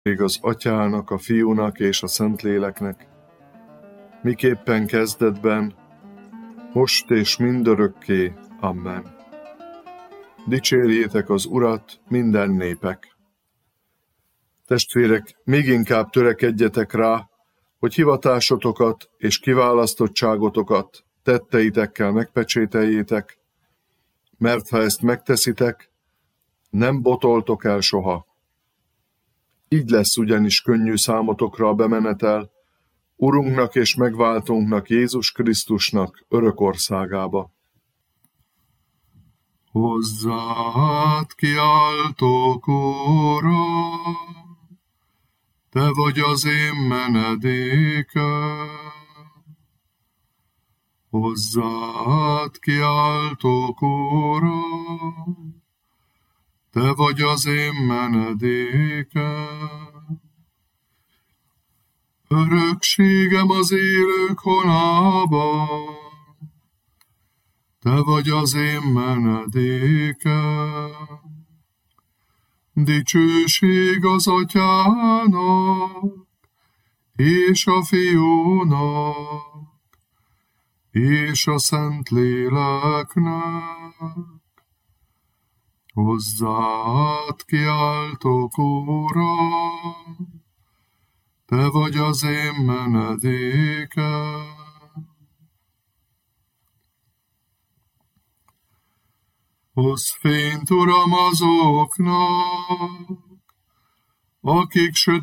az Atyának, a Fiúnak és a Szentléleknek, miképpen kezdetben, most és mindörökké. Amen. Dicsérjétek az Urat, minden népek! Testvérek, még inkább törekedjetek rá, hogy hivatásotokat és kiválasztottságotokat tetteitekkel megpecsételjétek, mert ha ezt megteszitek, nem botoltok el soha. Így lesz ugyanis könnyű számotokra a bemenetel Urunknak és megváltónknak, Jézus Krisztusnak örök országába. Hozzád kiáltok, Uram, Te vagy az én menedékem. Hozzád kiáltok, Uram, Te vagy az én menedékem. Örökségem az élők honában, Te vagy az én menedékem. Dicsőség az Atyának, és a Fiúnak, és a Szentléleknek. Hozzád kiáltok, Uram, Te vagy az én menedékem. Hozz fényt, Uram, azoknak, akik sötétben